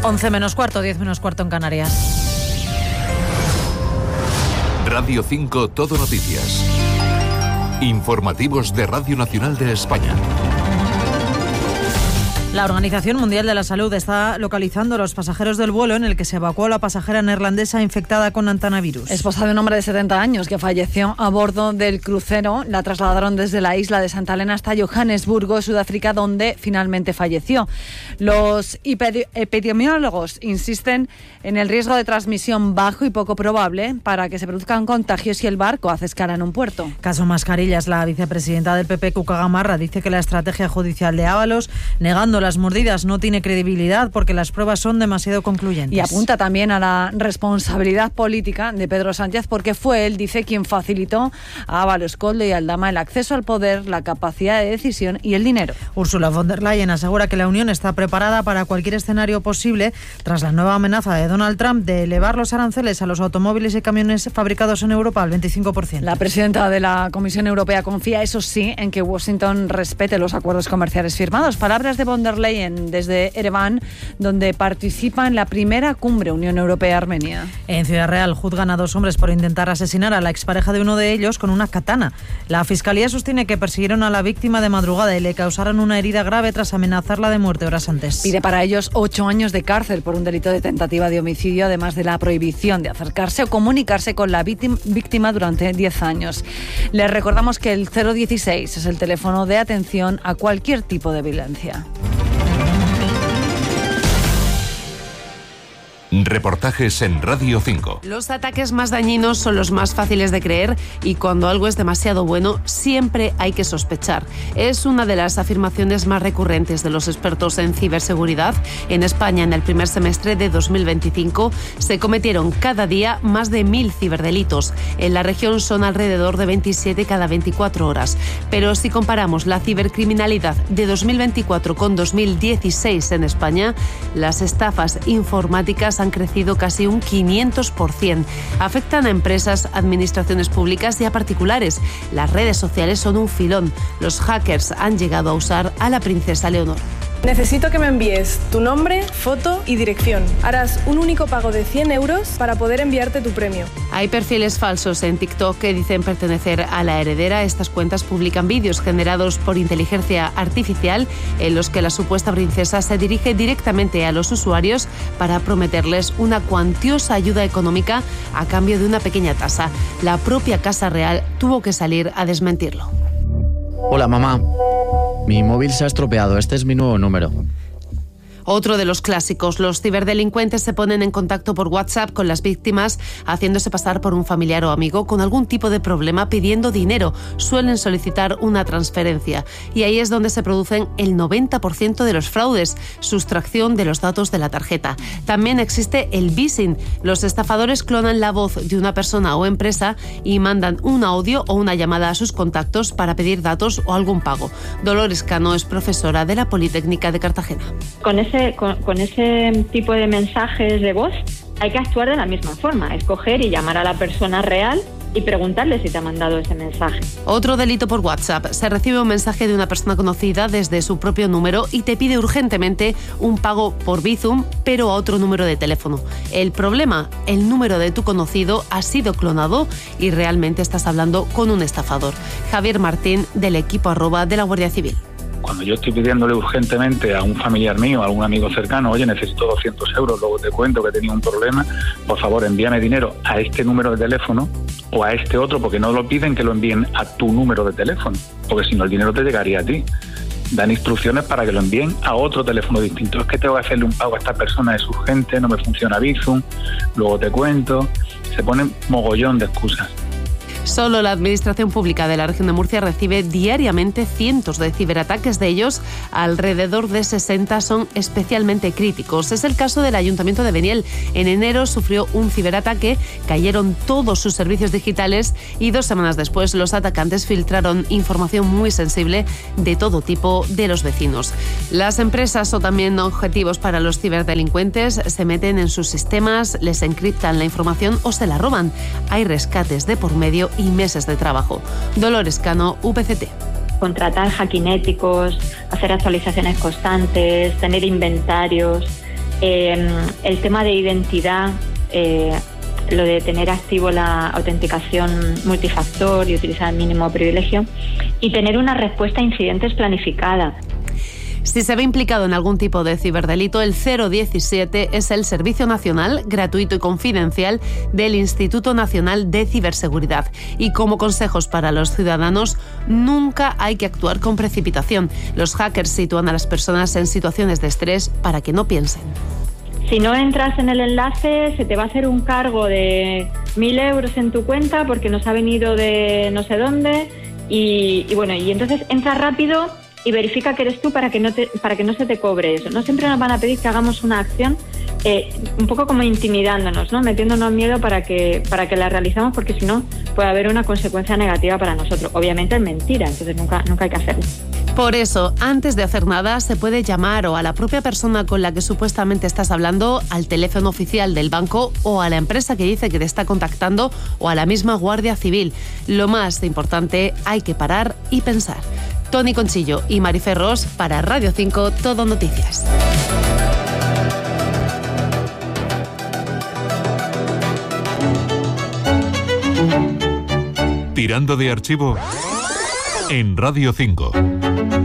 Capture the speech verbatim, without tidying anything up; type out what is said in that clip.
once menos cuarto, diez menos cuarto en Canarias. Radio cinco Todo Noticias. Informativos de Radio Nacional de España. La Organización Mundial de la Salud está localizando a los pasajeros del vuelo en el que se evacuó la pasajera neerlandesa infectada con hantavirus. Esposa de un hombre de setenta años que falleció a bordo del crucero. La trasladaron desde la isla de Santa Helena hasta Johannesburgo, Sudáfrica, donde finalmente falleció. Los epidemiólogos insisten en el riesgo de transmisión bajo y poco probable para que se produzcan contagios si el barco hace escala en un puerto. Caso Mascarillas, la vicepresidenta del P P, Cuca Gamarra, dice que la estrategia judicial de Ábalos, negando las mordidas, no tiene credibilidad porque las pruebas son demasiado concluyentes. Y apunta también a la responsabilidad política de Pedro Sánchez porque fue él, dice, quien facilitó a Ábalos, Koldo y Aldama el acceso al poder, la capacidad de decisión y el dinero. Ursula von der Leyen asegura que la Unión está preparada para cualquier escenario posible tras la nueva amenaza de Donald Trump de elevar los aranceles a los automóviles y camiones fabricados en Europa al veinticinco por ciento. La presidenta de la Comisión Europea confía, eso sí, en que Washington respete los acuerdos comerciales firmados. Palabras de von der Leyen desde Ereván, donde participa en la primera cumbre Unión Europea-Armenia. En Ciudad Real juzgan a dos hombres por intentar asesinar a la expareja de uno de ellos con una katana. La Fiscalía sostiene que persiguieron a la víctima de madrugada y le causaron una herida grave tras amenazarla de muerte horas antes. Pide para ellos ocho años de cárcel por un delito de tentativa de homicidio, además de la prohibición de acercarse o comunicarse con la víctima durante diez años. Les recordamos que el cero dieciséis es el teléfono de atención a cualquier tipo de violencia. Reportajes en Radio cinco. Los ataques más dañinos son los más fáciles de creer y cuando algo es demasiado bueno, siempre hay que sospechar. Es una de las afirmaciones más recurrentes de los expertos en ciberseguridad. En España, en el primer semestre de dos mil veinticinco, se cometieron cada día más de mil ciberdelitos. En la región son alrededor de veintisiete cada veinticuatro horas. Pero si comparamos la cibercriminalidad de dos mil veinticuatro con dos mil dieciséis en España, las estafas informáticas han crecido casi un quinientos por ciento. Afectan a empresas, administraciones públicas y a particulares. Las redes sociales son un filón. Los hackers han llegado a usar a la princesa Leonor. Necesito que me envíes tu nombre, foto y dirección. Harás un único pago de cien euros para poder enviarte tu premio. Hay perfiles falsos en TikTok que dicen pertenecer a la heredera. Estas cuentas publican vídeos generados por inteligencia artificial en los que la supuesta princesa se dirige directamente a los usuarios para prometerles una cuantiosa ayuda económica a cambio de una pequeña tasa. La propia Casa Real tuvo que salir a desmentirlo. Hola, mamá. Mi móvil se ha estropeado. Este es mi nuevo número. Otro de los clásicos, los ciberdelincuentes se ponen en contacto por WhatsApp con las víctimas, haciéndose pasar por un familiar o amigo con algún tipo de problema pidiendo dinero. Suelen solicitar una transferencia y ahí es donde se producen el noventa por ciento de los fraudes, sustracción de los datos de la tarjeta. También existe el phishing. Los estafadores clonan la voz de una persona o empresa y mandan un audio o una llamada a sus contactos para pedir datos o algún pago. Dolores Cano es profesora de la Politécnica de Cartagena. Con ese Con, con ese tipo de mensajes de voz hay que actuar de la misma forma, escoger y llamar a la persona real y preguntarle si te ha mandado ese mensaje. Otro delito por WhatsApp. Se recibe un mensaje de una persona conocida desde su propio número y te pide urgentemente un pago por Bizum, pero a otro número de teléfono. El problema, el número de tu conocido ha sido clonado y realmente estás hablando con un estafador. Javier Martín, del equipo arroba de la Guardia Civil. Cuando yo estoy pidiéndole urgentemente a un familiar mío, a algún amigo cercano, oye, necesito doscientos euros, luego te cuento que tenía un problema, por favor envíame dinero a este número de teléfono o a este otro, porque no lo piden que lo envíen a tu número de teléfono, porque si no el dinero te llegaría a ti. Dan instrucciones para que lo envíen a otro teléfono distinto. Es que tengo que hacerle un pago a esta persona, es urgente, no me funciona Bizum, luego te cuento. Se ponen mogollón de excusas. Solo la Administración Pública de la región de Murcia recibe diariamente cientos de ciberataques. De ellos, alrededor de sesenta son especialmente críticos. Es el caso del Ayuntamiento de Beniel. En enero sufrió un ciberataque, cayeron todos sus servicios digitales y dos semanas después los atacantes filtraron información muy sensible de todo tipo de los vecinos. Las empresas son también objetivos para los ciberdelincuentes. Se meten en sus sistemas, les encriptan la información o se la roban. Hay rescates de por medio y meses de trabajo. Dolores Cano, U P C T. Contratar hackinéticos, hacer actualizaciones constantes, tener inventarios, eh, el tema de identidad, eh, lo de tener activo la autenticación multifactor y utilizar el mínimo privilegio, y tener una respuesta a incidentes planificada. Si se ve implicado en algún tipo de ciberdelito, el cero diecisiete es el servicio nacional, gratuito y confidencial del Instituto Nacional de Ciberseguridad. Y como consejos para los ciudadanos, nunca hay que actuar con precipitación. Los hackers sitúan a las personas en situaciones de estrés para que no piensen. Si no entras en el enlace, se te va a hacer un cargo de mil euros en tu cuenta porque nos ha venido de no sé dónde, y, y bueno, y entonces entra rápido y verifica que eres tú para que no te, para que no se te cobre eso, ¿no? Siempre nos van a pedir que hagamos una acción eh, un poco como intimidándonos, ¿no? Metiéndonos miedo para que, para que la realicemos, porque si no puede haber una consecuencia negativa para nosotros. Obviamente es mentira, entonces nunca, nunca hay que hacerlo. Por eso, antes de hacer nada, se puede llamar o a la propia persona con la que supuestamente estás hablando, al teléfono oficial del banco o a la empresa que dice que te está contactando o a la misma Guardia Civil. Lo más importante, hay que parar y pensar. Toni Conchillo y Marifer Ros para Radio cinco, Todo Noticias. Tirando de archivo en Radio cinco.